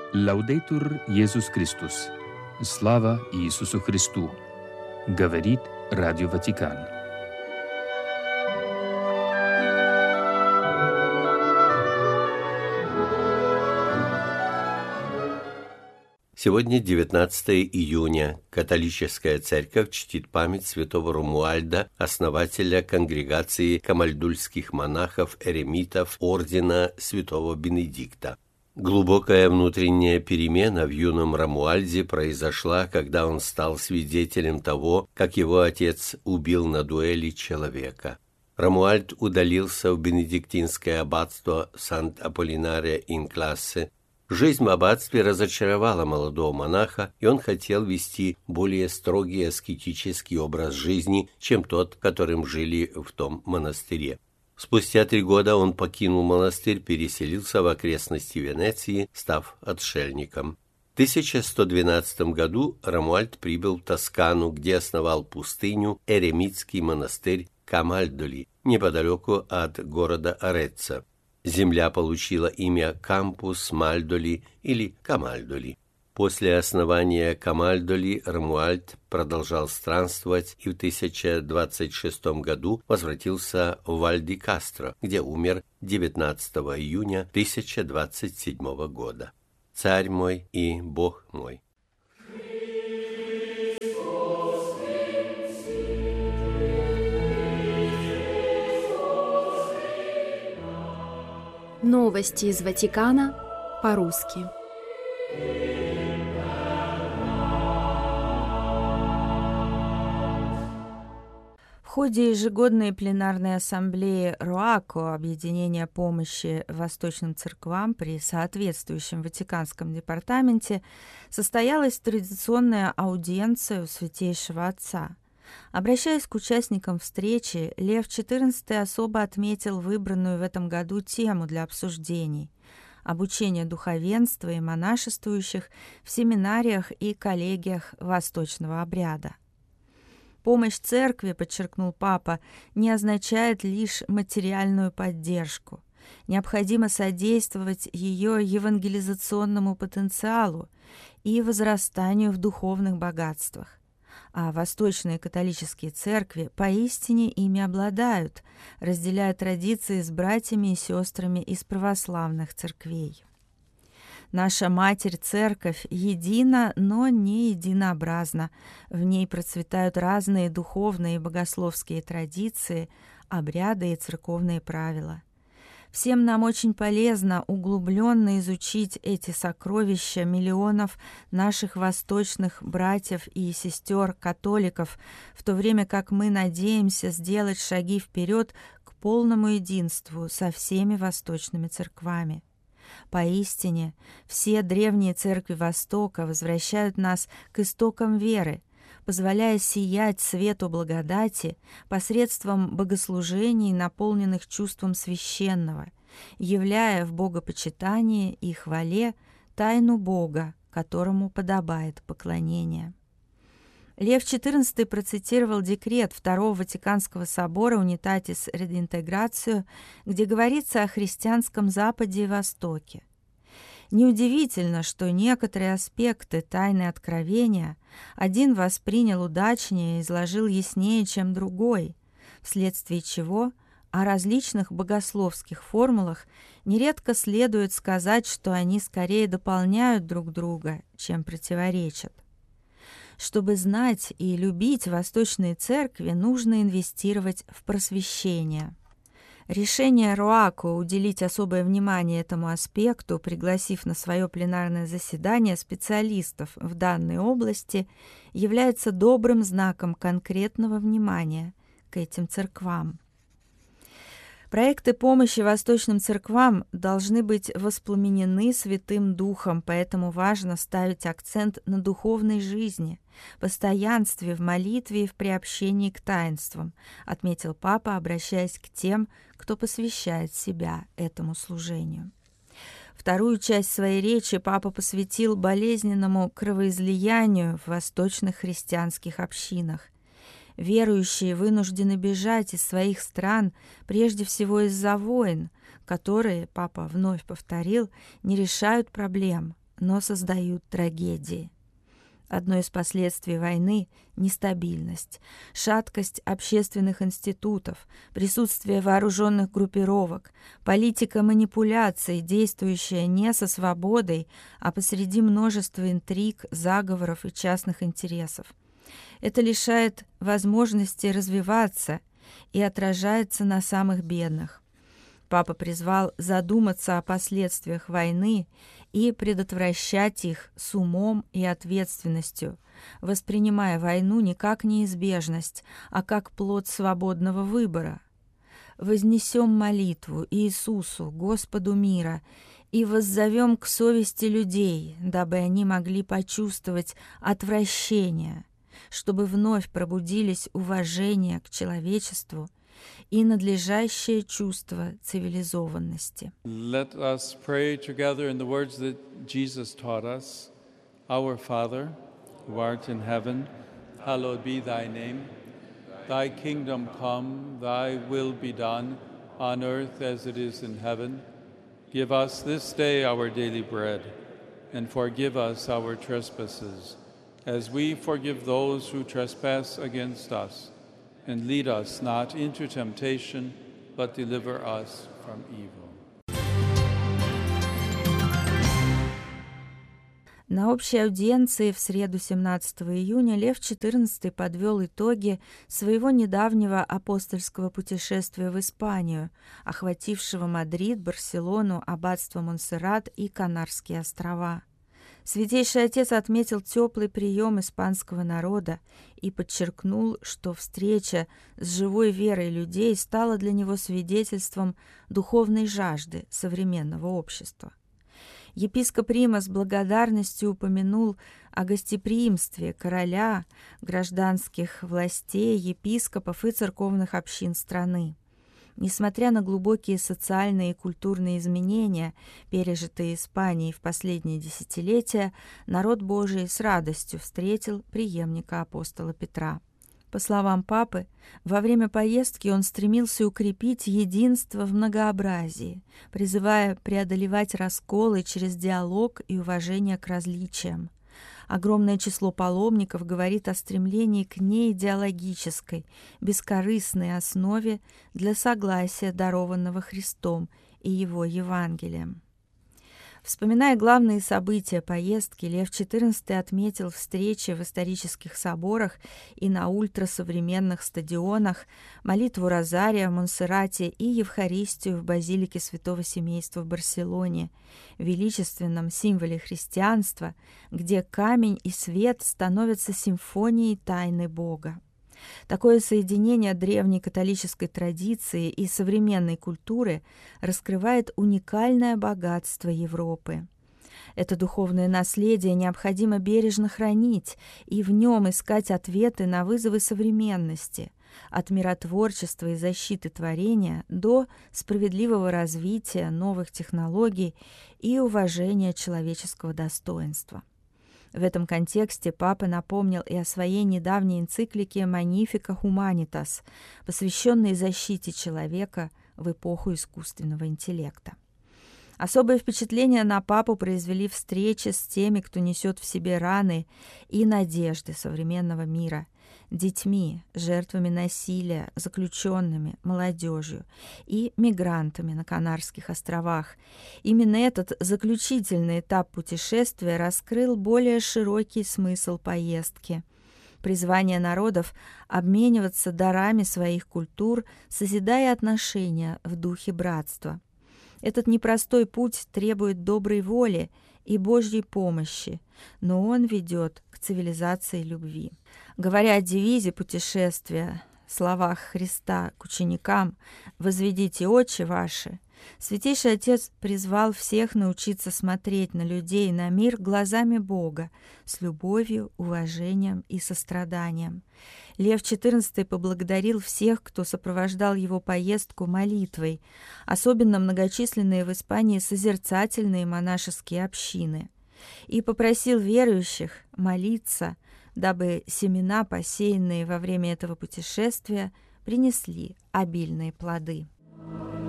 Лаудейтур Иисус Христос. Слава Иисусу Христу. Говорит Радио Ватикан. Сегодня 19 июня. Католическая церковь чтит память святого Ромуальда, основателя конгрегации камальдульских монахов-эремитов ордена святого Бенедикта. Глубокая внутренняя перемена в юном Ромуальде произошла, когда он стал свидетелем того, как его отец убил на дуэли человека. Ромуальд удалился в бенедиктинское аббатство Сант-Аполлинария-ин-Классе. Жизнь в аббатстве разочаровала молодого монаха, и он хотел вести более строгий аскетический образ жизни, чем тот, которым жили в том монастыре. Спустя 3 года он покинул монастырь, переселился в окрестности Венеции, став отшельником. В 1112 году Ромуальд прибыл в Тоскану, где основал пустыню эремитский монастырь Камальдоли, неподалеку от города Ареццо. Земля получила имя Кампус Мальдоли или Камальдоли. После основания Камальдоли Ромуальд продолжал странствовать и в 1026 году возвратился в Валь-ди-Кастро, где умер 19 июня 1027 года. Царь мой и Бог мой. Новости из Ватикана по-русски. В ходе ежегодной пленарной ассамблеи РОАКО, объединения помощи Восточным церквам при соответствующем Ватиканском департаменте, состоялась традиционная аудиенция у Святейшего Отца. Обращаясь к участникам встречи, Лев XIV особо отметил выбранную в этом году тему для обсуждений – обучение духовенства и монашествующих в семинариях и коллегиях восточного обряда. Помощь церкви, подчеркнул папа, не означает лишь материальную поддержку. Необходимо содействовать ее евангелизационному потенциалу и возрастанию в духовных богатствах. А восточные католические церкви поистине ими обладают, разделяя традиции с братьями и сестрами из православных церквей. Наша Матерь-Церковь едина, но не единообразна. В ней процветают разные духовные и богословские традиции, обряды и церковные правила. Всем нам очень полезно углубленно изучить эти сокровища миллионов наших восточных братьев и сестер-католиков, в то время как мы надеемся сделать шаги вперед к полному единству со всеми восточными церквами. Поистине, все древние церкви Востока возвращают нас к истокам веры, позволяя сиять свету благодати посредством богослужений, наполненных чувством священного, являя в богопочитании и хвале тайну Бога, которому подобает поклонение. Лев XIV процитировал декрет Второго Ватиканского собора «Unitatis Redintegratio», где говорится о христианском Западе и Востоке. Неудивительно, что некоторые аспекты тайны откровения один воспринял удачнее и изложил яснее, чем другой, вследствие чего о различных богословских формулах нередко следует сказать, что они скорее дополняют друг друга, чем противоречат. Чтобы знать и любить восточные церкви, нужно инвестировать в просвещение. Решение РОАКО уделить особое внимание этому аспекту, пригласив на свое пленарное заседание специалистов в данной области, является добрым знаком конкретного внимания к этим церквам. Проекты помощи восточным церквам должны быть воспламенены Святым Духом, поэтому важно ставить акцент на духовной жизни, постоянстве в молитве и в приобщении к таинствам, отметил папа, обращаясь к тем, кто посвящает себя этому служению. Вторую часть своей речи папа посвятил болезненному кровоизлиянию в восточных христианских общинах. Верующие вынуждены бежать из своих стран прежде всего из-за войн, которые, папа вновь повторил, не решают проблем, но создают трагедии. Одно из последствий войны – нестабильность, шаткость общественных институтов, присутствие вооруженных группировок, политика манипуляций, действующая не со свободой, а посреди множества интриг, заговоров и частных интересов. Это лишает возможности развиваться и отражается на самых бедных. Папа призвал задуматься о последствиях войны и предотвращать их с умом и ответственностью, воспринимая войну не как неизбежность, а как плод свободного выбора. «Вознесем молитву Иисусу, Господу мира, и воззовем к совести людей, дабы они могли почувствовать отвращение, чтобы вновь пробудились уважение к человечеству и надлежащее чувство цивилизованности». Let us pray together in the words that Jesus taught us. Our Father, who art in heaven, hallowed be thy name. Thy kingdom come, thy will be done, on earth as it is in heaven. Give us this day our daily bread, and forgive us our trespasses, as we forgive those who trespass against us. And lead us not into temptation, but deliver us from evil. На общей аудиенции в среду 17 июня Лев XIV подвел итоги своего недавнего апостольского путешествия в Испанию, охватившего Мадрид, Барселону, аббатство Монсеррат и Канарские острова. Святейший Отец отметил теплый прием испанского народа и подчеркнул, что встреча с живой верой людей стала для него свидетельством духовной жажды современного общества. Епископ Рима с благодарностью упомянул о гостеприимстве короля, гражданских властей, епископов и церковных общин страны. Несмотря на глубокие социальные и культурные изменения, пережитые Испанией в последние десятилетия, народ Божий с радостью встретил преемника апостола Петра. По словам папы, во время поездки он стремился укрепить единство в многообразии, призывая преодолевать расколы через диалог и уважение к различиям. Огромное число паломников говорит о стремлении к неидеологической, бескорыстной основе для согласия, дарованного Христом и Его Евангелием. Вспоминая главные события поездки, Лев XIV отметил встречи в исторических соборах и на ультрасовременных стадионах, молитву Розария в Монсеррате и Евхаристию в базилике Святого Семейства в Барселоне, величественном символе христианства, где камень и свет становятся симфонией тайны Бога. Такое соединение древней католической традиции и современной культуры раскрывает уникальное богатство Европы. Это духовное наследие необходимо бережно хранить и в нем искать ответы на вызовы современности, от миротворчества и защиты творения до справедливого развития новых технологий и уважения человеческого достоинства. В этом контексте папа напомнил и о своей недавней энциклике «Magnificat Humanitas», посвященной защите человека в эпоху искусственного интеллекта. Особое впечатление на папу произвели встречи с теми, кто несет в себе раны и надежды современного мира, детьми, жертвами насилия, заключенными, молодежью и мигрантами на Канарских островах. Именно этот заключительный этап путешествия раскрыл более широкий смысл поездки. Призвание народов обмениваться дарами своих культур, созидая отношения в духе братства. Этот непростой путь требует доброй воли и Божьей помощи, но он ведет к цивилизации любви. Говоря о девизе путешествия, словах Христа к ученикам «Возведите очи ваши», Святейший Отец призвал всех научиться смотреть на людей, на мир глазами Бога, с любовью, уважением и состраданием. Лев XIV поблагодарил всех, кто сопровождал его поездку, молитвой, особенно многочисленные в Испании созерцательные монашеские общины, и попросил верующих молиться, дабы семена, посеянные во время этого путешествия, принесли обильные плоды.